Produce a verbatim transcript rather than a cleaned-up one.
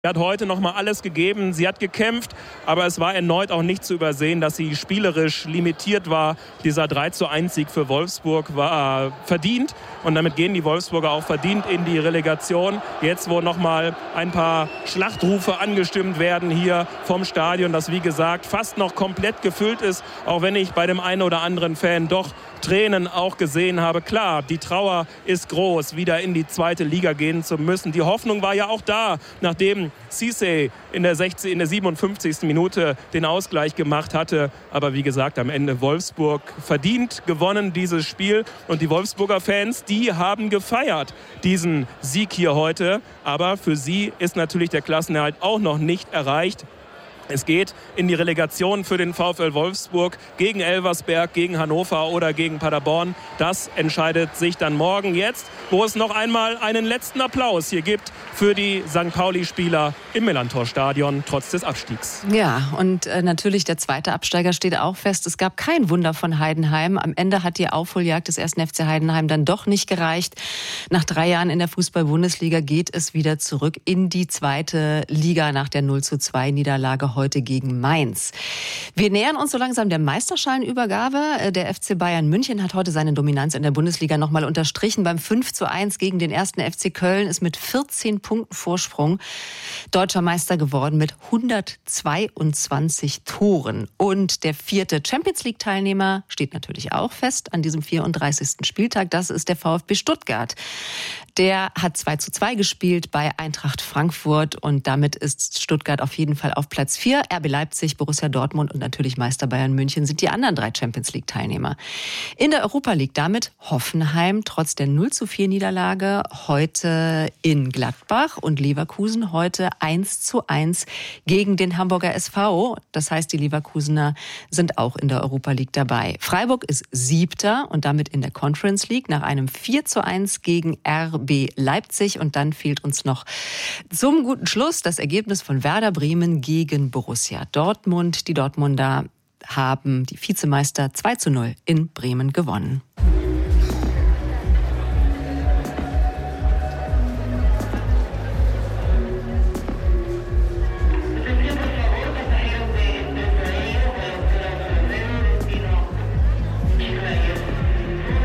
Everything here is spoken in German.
Sie hat heute noch mal alles gegeben, sie hat gekämpft, aber es war erneut auch nicht zu übersehen, dass sie spielerisch limitiert war. Dieser drei zu eins Sieg für Wolfsburg war verdient und damit gehen die Wolfsburger auch verdient in die Relegation. Jetzt, wo noch mal ein paar Schlachtrufe angestimmt werden hier vom Stadion, das wie gesagt fast noch komplett gefüllt ist, auch wenn ich bei dem einen oder anderen Fan doch Tränen auch gesehen habe. Klar, die Trauer ist groß, wieder in die zweite Liga gehen zu müssen. Die Hoffnung war ja auch da, nachdem Cisse in der, sechzig, in der siebenundfünfzigsten Minute den Ausgleich gemacht hatte. Aber wie gesagt, am Ende Wolfsburg verdient gewonnen dieses Spiel. Und die Wolfsburger Fans, die haben gefeiert, diesen Sieg hier heute. Aber für sie ist natürlich der Klassenerhalt auch noch nicht erreicht. Es geht in die Relegation für den VfL Wolfsburg gegen Elversberg, gegen Hannover oder gegen Paderborn. Das entscheidet sich dann morgen. Jetzt, wo es noch einmal einen letzten Applaus hier gibt für die Sankt Pauli-Spieler im Millerntor-Stadion, trotz des Abstiegs. Ja, und äh, natürlich der zweite Absteiger steht auch fest. Es gab kein Wunder von Heidenheim. Am Ende hat die Aufholjagd des ersten F C Heidenheim dann doch nicht gereicht. Nach drei Jahren in der Fußball-Bundesliga geht es wieder zurück in die zweite Liga nach der null zu zwei Niederlage heute gegen Mainz. Wir nähern uns so langsam der Meisterschalenübergabe. Der F C Bayern München hat heute seine Dominanz in der Bundesliga nochmal unterstrichen. Beim fünf zu eins gegen den ersten F C Köln ist mit vierzehn Punkten Vorsprung deutscher Meister geworden mit hundertzweiundzwanzig Toren. Und der vierte Champions-League-Teilnehmer steht natürlich auch fest an diesem vierunddreißigsten Spieltag. Das ist der VfB Stuttgart. Der hat zwei zu zwei gespielt bei Eintracht Frankfurt und damit ist Stuttgart auf jeden Fall auf Platz vier. R B Leipzig, Borussia Dortmund und natürlich Meister Bayern München sind die anderen drei Champions-League-Teilnehmer. In der Europa League damit Hoffenheim trotz der null zu vier Niederlage heute in Gladbach und Leverkusen heute eins zu eins gegen den Hamburger S V. Das heißt, die Leverkusener sind auch in der Europa League dabei. Freiburg ist Siebter und damit in der Conference League nach einem vier zu eins gegen R B Leipzig. Und dann fehlt uns noch zum guten Schluss das Ergebnis von Werder Bremen gegen Borussia Dortmund. Die Dortmunder haben die Vizemeister zwei zu null in Bremen gewonnen.